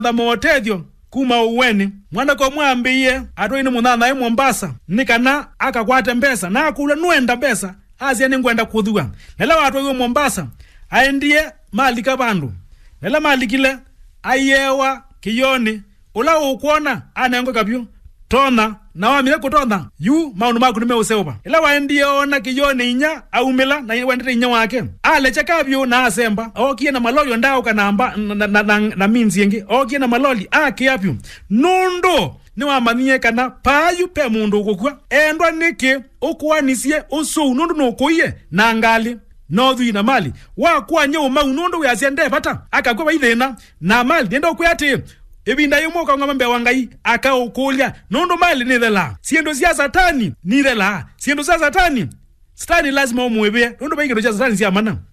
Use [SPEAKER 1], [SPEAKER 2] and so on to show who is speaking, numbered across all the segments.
[SPEAKER 1] motethio kuma uweni mwana ko mwambiye atwini munana e Mombasa nikana akakwate mbesa na akula nuenda mbesa azia ningwenda kuthua nela watu wa Mombasa aendie malika bandu nela malikile ayewa kiyoni ula ukuona anengo kapyo tona na wamile kutona yu maunu maku nimeuseopa ila waendie ona kiyoni inya aumila na wendete inya wake alecha kapyo na asemba okie na maloli ondao kanamba na minzi yengi okie na maloli apyo nundo ni wamanie kana payu pe mundu kukua endwa niki ukuanisie usu nundu nukuye na ngali nothu na mali wakuwa nyuma unundu wiasiende pata akakwa ithina na mali ndio kuyati ibinda yumoka ngombe wangai akaukulia nundu mali ni thela siendo sia satani ni thela siendo sia satani lazima umwebe nundu baingi cia satani sia mana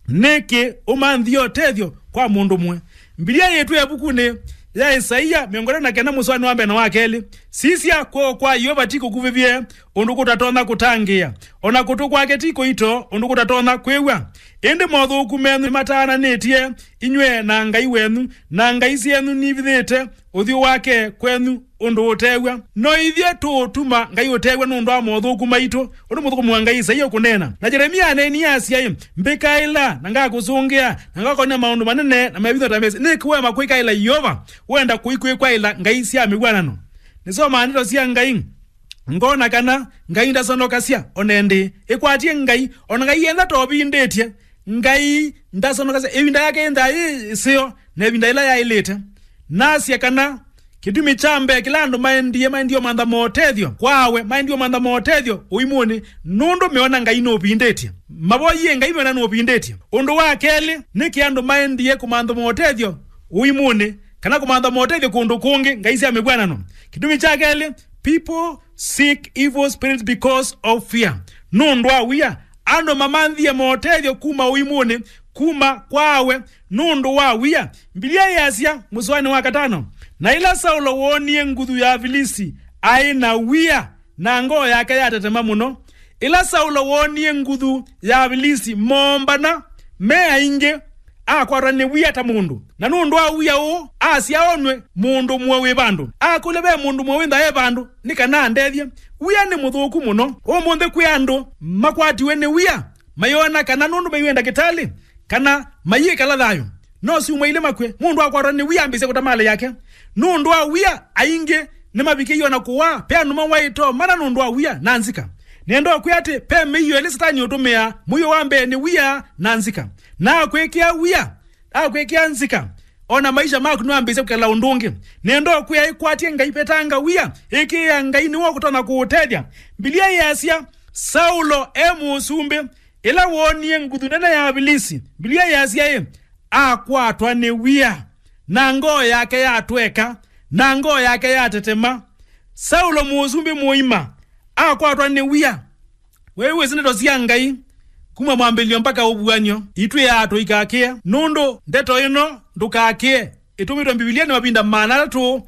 [SPEAKER 1] niki umanthio tethio kwa mundu mwe Biblia yetu ya bukune ya Isaia miongoni na kena muswani wambe na wakeli sisi kwa Yehova tiko kuvivie undukuta tona kutangia ona kutu kwake tiko ito undukuta tona kwewa ende motho kumenu matana netie inywe na ngai wenu na ngai sienu nivithite uthio wake kwenu undu utegwa no ithie tutuma ngai utegwa nundu wa motho kumaito undu muthu kumwanga Isaia kunena na Jeremia aneni asia mbikaila na ngakusungia na ngakona maundu manene na mabitho tamesi nikwe makwikaila Yehova wenda kuikwaila ngai sia migwanano nisoma andito sia ngai ngona kana ngai ndasonoka sia onende ikwatie ngai ona ngai yenda tobindetie ngai ndasonoka sia ebinda yake ndai sio na ebinda ila ya ilete nasia kana kidumi chambe kilando maendio manda motethio kwawe maendio manda motethio uimuni nundu meona ngai no bindetie maboye ngai meona no bindetie undu wakeli nikiando maendie kumanda motethio uimuni kana kumanda motethio kundu kungi ngai sia migwanano kidumi chakeli people seek evil spirits because of fear nundu awia ando mamandhie motethio kuma uimuni kuma kwawe nundu wawia Biblia yasia muswani wa 5 na ila Saulo wonie nguthu ya Filisi aina wia na ngoo yake yatetema muno ila Saulo wonie nguthu ya Filisi mombana mea inge akwarane wia ta mundu na nundu awia o asiaonwe mundu mwe bandu akulebe mundu mwe nda bandu nikana ndethie wia ni muthuku muno o munthe kwiandu makwati wene wia mayona kana nundu mayenda kitali kana mayi kala thayo no si umwile makwe mundu akwarane wia ambise kutamale yake nundu awia ainge ni mabike na kuwa pe anuma waito mana nundu awia nanzika nendo kuyate pe meyo elistani utumea muyo wambe ni wia nanzika na kwekia wia akwekia nzika ona maisha maku nuambise kukela undungi nendo kuya ikwatie ngai petanga wia ikia ngai ni wakutana kuutedia Biblia yasia Saulo emusumbe ila wonie nguthu nene ya Filisi Biblia yasia akwatwa ni wia na ngoo yake yatweka na ngoo yake yatetema Saulo musumbe muima akwatwa ni wia wewe zineto sia ngai kuma mwambelio mpaka ubuanyo itwe yato ikakia nundu ndeto ino ndukakie itumito Biblia ni mabinda manala tu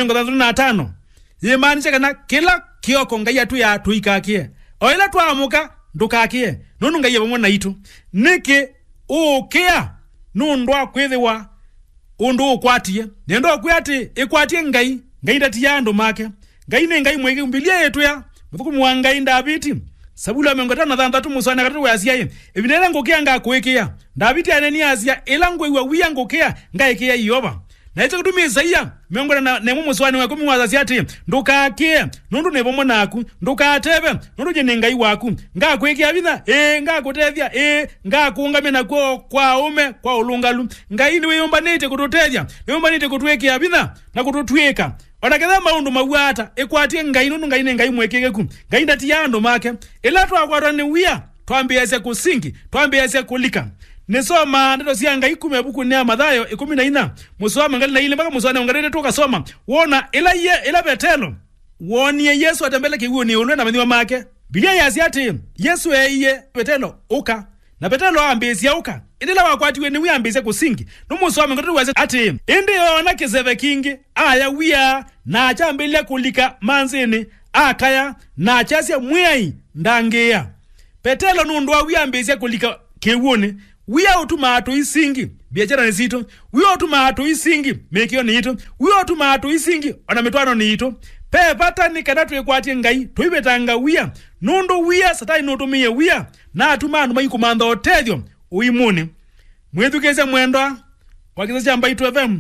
[SPEAKER 1] 35 yemaanisha kana kila kioko ngai atu yato ikakie oila twamuka ndukakie nundu ngai yabongo na itu niki ukea nundu akwithiwa undu ukwatie nendo kwati ikwatie ngai ndatia andu make ngai ni ngai mwege Biblia yetu ya muthuku mwangai Davidi Sabula 5:3 musana katatu wasia ibinera ngokia ngakwekea Davidi aneni asia elangwe wia ngokea ngaekea Yehova na icho kudumi Isaia miongona na nemu muswani wa 10 wazazi ati ndukakie nundu nebomo naku ndukatebe nundu je ngai waku ngakwekea bitha ngakutethia ngakuungame nako kwa ume kwa ulungalu ngai ni weyombanite kututethia yombanite kutwekea bitha na kututweka onaketha maundu mawata ikwatie ngai nundu ngai ngai mwekegeku ngai ndatia andu make ila twakwarane wia twambiase kusingi twambiase kulika nisoma ndio sia ngai kumebuku ni Mathayo 14 musoma ngali na ile mpaka muswana ngarete tukasoma wona ila Petelo wonie Yesu atembele kiwuo ni unwe na mandiwa make Biblia yasia ati Yesu eye Petelo uka na Petelo ambesia uka indila wakwatiwe ni wiambise kusingi numusoma ngarete wase ati ndio na kizeve kingi aya wia na achambele kulika manzini akaya na achasia mwai ndangia Petelo nundu wiambise kulika kiwuoni wia utuma atu isingi biashara ni zito, uyo tuma atu isingi mekio ni ito, uyo tuma atu isingi ona mitwano ni ito. Pe pata ni kadatu ekwati ngai tuibetanga wia nundo wia satai nutumie wia na atuma anu mai kumanda otedio uimuni mwethukeze mwendwa kwa kizazi cha Mbaitu FM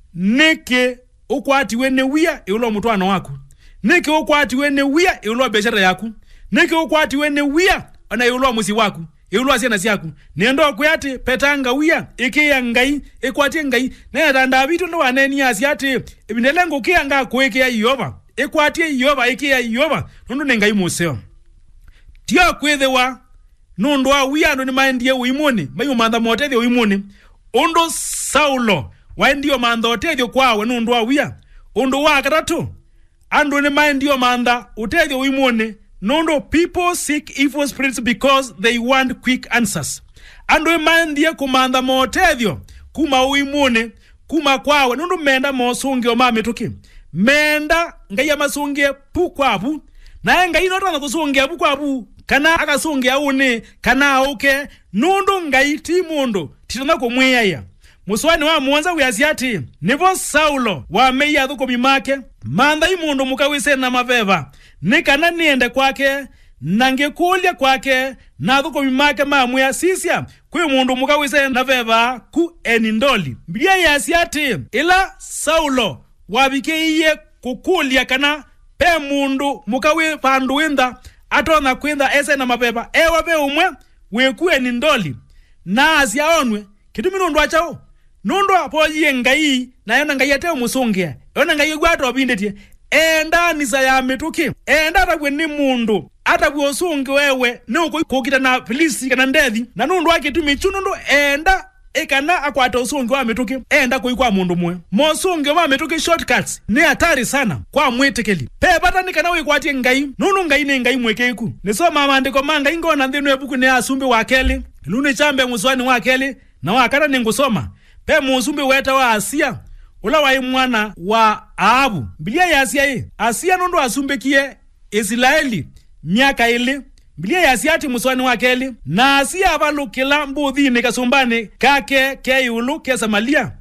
[SPEAKER 1] niki ukwati wene wia iulo mutwano waku, niki ukwati wene wia iulo biashara yaku, niki ukwati wene wia ona iulo musi waku, iulo asiana siyaku niendo kuyati petanga wia ikia ngai ikwati ngai na danda bitu ndo waneni asiati ibinelengo kia nga kuwekea Yehova ekwatie Yehova ikia Yehova nundu nengai museo tia kwethewa nundu wa wia ndo ni maendie uimuni mayu manda motethio uimuni undo Saulo waendio manda otethio kwawe nundu wa wia undo wa katatu andu ni maendio manda utethio uimuni nundu people seek evil spirits because they want quick answers andu maendie kumanda motethio kuma uimuni kuma kwawe nundu menda mosungi o mamituki menda ngai amasungie pukwabu na ngai notana kusungia pukwabu kana akasungia une kana auke nundu ngai ti mundu titana kumweyaya muswani wa muanza wiasiati nivo Saulo wa meya thuko mimake manda imundu mukawise na maveva nikana niende kwake nangekulia kwake na thuko mimake mamwe sisia kwi mundu mukawise na veva ku enindoli bia yasiati ila Saulo wabikeiye kukulia kana pe mundu mukawi pandu winda atona kwinda ese na mapeba ewa pe umwe wekue ni ndoli na asiaonwe kitumino ndo achao nundo apoye ngai na yona ngai ate musungia yona ngai gwato abindetie enda nisa ya mituki enda atakwe ni mundu atakwe osungi wewe ni uko kukita na polisi kana ndethi na nundo akitumi chunundo enda ekana akwata usungi wa mituki enda kuikwa mundu mwe mosungi wa mituki shortcuts ni hatari sana kwa mwetekeli pe pata nikana wikwatie ngai nunu ngai ni ngai mwekeku nisoma maandiko manga ingona ndinu ebuku ne asumbi wa keli luni chambe muswani wa keli na wakata ningusoma pe musumbi weta wa Asia ula wa mwana wa Ahabu bilia ya Asia nundu asumbekie Israeli miaka ile bilia ya Asiati muswani wa keli na Asia avalukila mbuthi ni kasumbani kake keiulu ke Samaria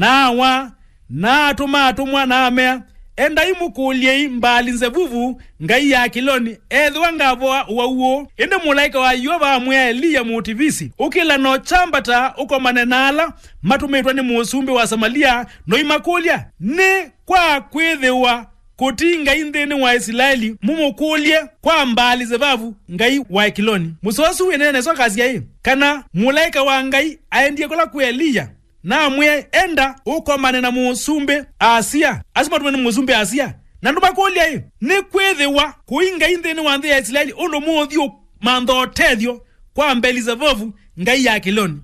[SPEAKER 1] na atumwa na amea enda imukulie mbali nzevuvu ngai ya kiloni edhwa ngavoa uwauo ende mulaika wa Yehova amwe Eliya mutivisi ukila no chambata uko manenala matumetwa ni musumbi wa Samaria no imakulia ni kwa kwethewa kutinga indeni wa Israeli mumukulie kwa mbali zevavu ngai wa kiloni musosu wenene so kazi yae kana mulaika wa ngai aendie kola ku Eliya na mwe enda uko manena musumbe Asia asima tumene musumbe Asia na nduba kulia ni kwethewa kuinga indeni wa ndhe ya Israeli undo muothio mando tethio kwa mbeli zevavu ngai ya kiloni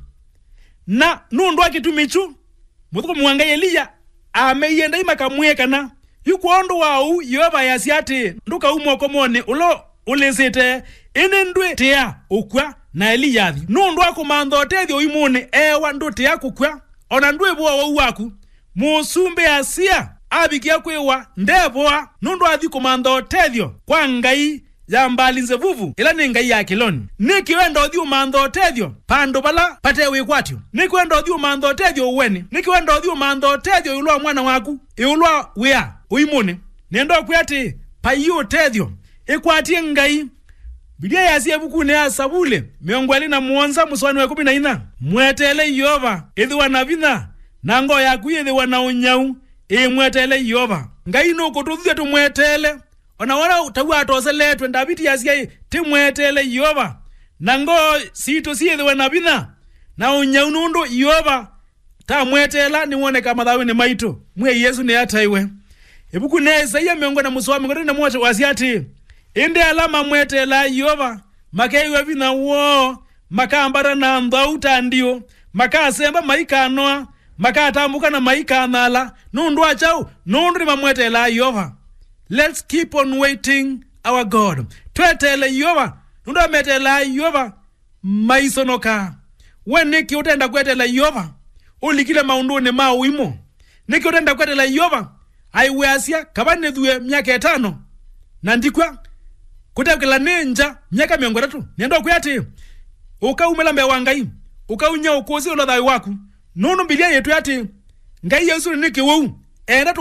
[SPEAKER 1] na nundu akitumichu muthuko muangai Eliya ameyenda imakamwe kana yuko ndo wau Yehova yasiati nduka umoko mone ulo ulesete ene ndwe tea ukwa na Eliyathi nundu akumando tethio imune ewa ndo tea kukwa ona ndwe bwa wau waku musumbe Asia abikia kwewa ndeboa nundu athi kumando tethio kwa ngai ya mbali nzevuvu ila ni ngai ya kiloni nikiwenda othi umando tethio pando bala patewe kwatio nikiwenda othi umando tethio uweni nikiwenda othi umando tethio ulwa mwana waku iulwa wea uimune nendo kuyati payo tethio ekwatie ngai bidia ya Asia buku ne asabule miongwali na muonza muswani wa 14 mwetele Yehova edhiwa na vina nango ya kuyedhiwa na unyau mwetele Yehova ngai no kutudhia tumwetele ona utawa atoseletwe ndabiti ya Asia timwetele Yehova nango sito siedhiwa na vina na unyau nundo Yehova ta mwetela niwone kama dhawe ni maito mwe Yesu ne ataiwe ebuku ne Isaia miongona muswami ngote na mwote wasiati inde alama mwetela Yehova makeiwe vina wo makambara na ndauta ndio makasemba maikanoa makatambuka na maikanala nundu achau nundu mamwetela Yehova. Let's keep on waiting our God. Twetele Yehova nundu ametela Yehova maisonoka weniki utenda kwetela Yehova ulikile maundune mawimo niki utenda kwetela Yehova aiwe Asia kabane dhuwe miaka 5 na ndikwa kutakila ninja miaka 3 niendo kuyati ukaumelambe wangai ukaunya ukozi ulo dhawi waku nunu bilia yetu ati ngai Yesu ni kiwou enda